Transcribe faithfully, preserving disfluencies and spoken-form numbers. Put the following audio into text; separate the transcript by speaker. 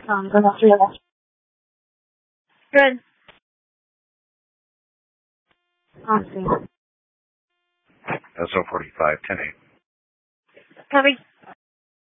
Speaker 1: Um, go after your left. Good. On scene.
Speaker 2: S O forty-five, ten eight.
Speaker 1: Copy.